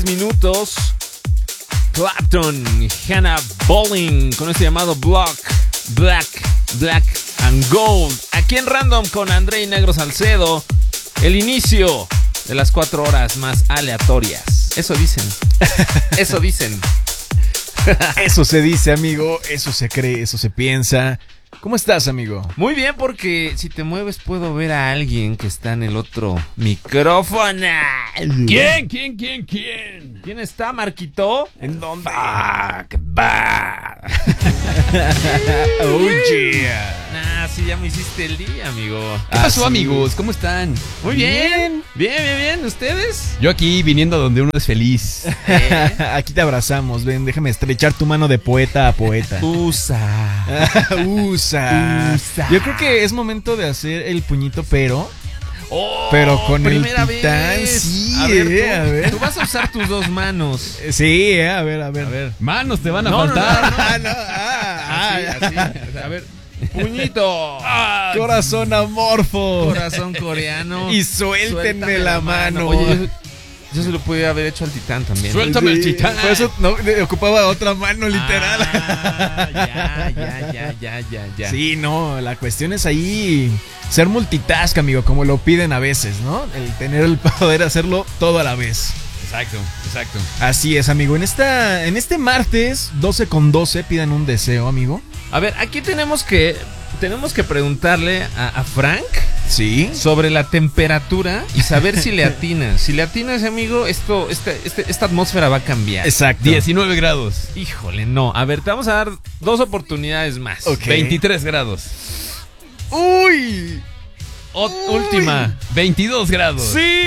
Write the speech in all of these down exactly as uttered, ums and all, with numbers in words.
Minutos. Clapton y Hannah Bowling con este llamado Block, Black, Black and Gold. Aquí en Random con André y Negro Salcedo. El inicio de las cuatro horas más aleatorias. Eso dicen. Eso dicen. Eso se dice, amigo. Eso se cree, eso se piensa. ¿Cómo estás, amigo? Muy bien, porque si te mueves puedo ver a alguien que está en el otro micrófono. ¿Quién? ¿Quién? ¿Quién? ¿Quién? ¿Quién está, Marquito? ¿En dónde? Fuck, bah. Oh, yeah. Nah, sí, ya me hiciste el día, amigo. ¿Qué Ah, pasó, sí. amigos? ¿Cómo están? Muy bien. Bien, bien, bien. ¿Ustedes? Yo aquí viniendo donde uno es feliz. Eh. Aquí te abrazamos, ven, déjame estrechar tu mano de poeta a poeta. Usa. Usa. Usa. Yo creo que es momento de hacer el puñito, pero Oh, Pero con el primera titán, vez. sí, A ver, eh, tú, a ver. tú vas a usar tus dos manos. eh, sí, eh, a ver, a ver. A ver. Manos te van a No, no, faltar. no, no. Ah, no, ah, Así, ah, así. A ver. Puñito. Ah, Corazón amorfo. Corazón coreano. Y suéltenme la mano. Oye, yo, yo se lo pude haber hecho al titán también. Suéltame el titán. Por eso no, eh, ocupaba otra mano, literal. Ah, ya, ya, ya, ya, ya, ya. Sí, no, la cuestión es ahí ser multitask, amigo, como lo piden a veces, ¿no? El tener el poder hacerlo todo a la vez. Exacto, exacto. Así es, amigo. En esta, en este martes, doce con doce, pidan un deseo, amigo. A ver, aquí tenemos que tenemos que preguntarle a, a Frank Sí. sobre la temperatura y saber si le atinas. Si le atinas, amigo, esto, este, este, esta atmósfera va a cambiar. Exacto. diecinueve grados. Híjole, no. A ver, te vamos a dar dos oportunidades más. Ok. veintitrés grados. ¡Uy! O- última. veintidós grados. ¡Sí!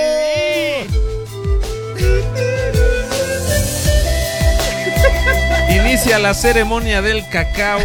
Inicia la ceremonia del cacao.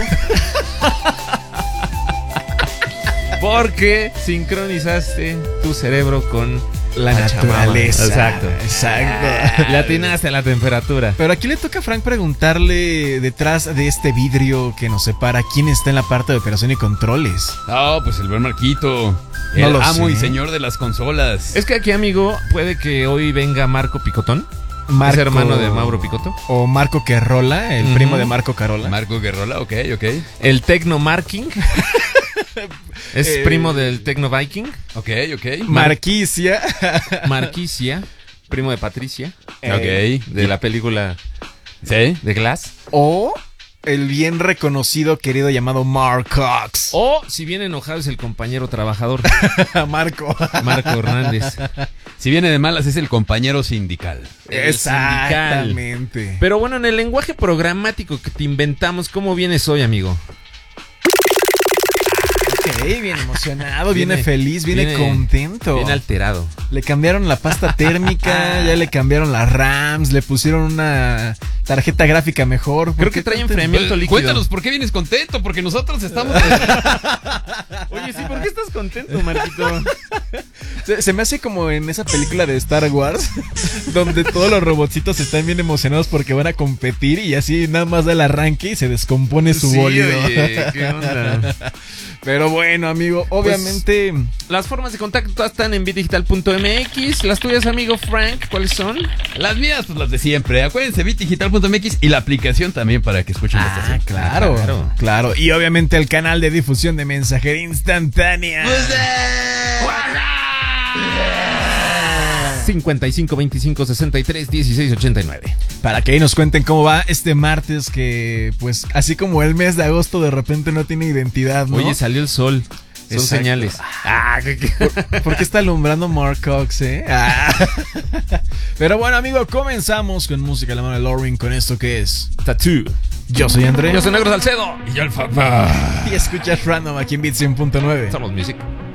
Porque sincronizaste tu cerebro con La Pachamama. naturaleza. Exacto. Exacto. Le atinaste a la temperatura. Pero aquí le toca a Frank preguntarle detrás de este vidrio que nos separa quién está en la parte de operación y controles. Ah, pues el buen Marquito. El No lo amo sé. y señor de las consolas. Es que aquí, amigo, puede que hoy venga Marco Picotón. Marco, ¿Es hermano de Mauro Picotto? O Marco Querrola, el Ujú. primo de Marco Carola. Marco Guerrola, ok, ok. El Tecno Marking. Es Eh, primo del Tecno Viking. Ok, ok. Marquicia. Marquicia, primo de Patricia. Eh, Ok. De la película ¿Sí? de Glass. O el bien reconocido, querido llamado Mark Cox. O, si bien enojado, es el compañero trabajador, Marco. Marco Hernández. Si viene de malas es el compañero sindical. El sindical. Exactamente. Pero bueno, en el lenguaje programático que te inventamos, ¿cómo vienes hoy, amigo? Ok, bien emocionado, viene, Viene- feliz, viene, viene- contento. Bien alterado. Le cambiaron la pasta térmica, ya le cambiaron las RAMs, le pusieron una tarjeta gráfica mejor. Creo ¿Por que qué trae tanto- enfriamiento líquido. Cuéntanos por qué vienes contento, porque nosotros estamos... Oye, sí, ¿por qué estás contento, Marquito? Se, se me hace como en esa película de Star Wars, donde todos los robotcitos están bien emocionados porque van a competir y así nada más da el arranque y se descompone su Sí, bólido. oye, ¿qué onda? Pero bueno, amigo, obviamente... Las formas de contacto todas están en bitdigital punto m x. Las tuyas, amigo Frank, ¿cuáles son? Las mías, pues las de siempre. Acuérdense, bitdigital punto m x y la aplicación también para que escuchen la Ah, estación. claro, Claro. claro. Y obviamente el canal de difusión de mensajería instantánea. cincuenta y cinco, veinticinco, sesenta y tres, dieciséis, ochenta y nueve. Para que ahí nos cuenten cómo va este martes que, pues, así como el mes de agosto de repente no tiene identidad, ¿no? Oye, salió el sol. Son Exacto. señales. Ah, ¿qué, qué? ¿Por qué está alumbrando Mark Cox, eh? Ah. Pero bueno, amigo, comenzamos con música de la mano de Lauren con esto que es Tattoo. Yo soy André. Yo soy Negro Salcedo. Y yo el papá. Y escuchas Random aquí en Beat cien punto nueve. Somos Music.